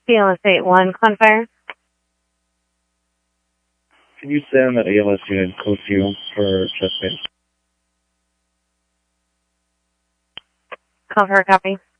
ALS 81, Clonfire. Can you stay on that ALS unit code fuel for chest pain? Clonfire, copy.